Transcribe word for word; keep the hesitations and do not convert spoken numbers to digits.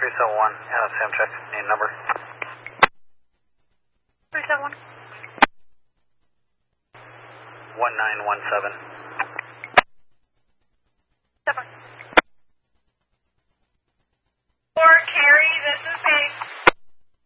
three seven one, uh, Sam check, name number. three seven one. one nine one seven.